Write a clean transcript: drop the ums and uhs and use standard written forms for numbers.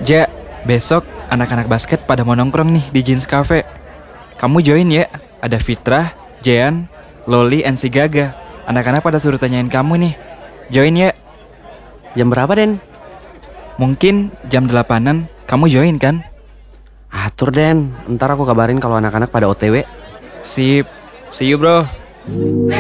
Ja, besok anak-anak basket pada mau nongkrong nih di Jeans Cafe. Kamu join ya. Ada Fitrah, Jean, Loli, and si Gaga. Anak-anak pada suruh tanyain kamu nih. Join ya. Jam berapa, Den? Mungkin jam 8-an. Kamu join kan? Atur, Den. Ntar aku kabarin kalau anak-anak pada OTW. Sip. See you bro.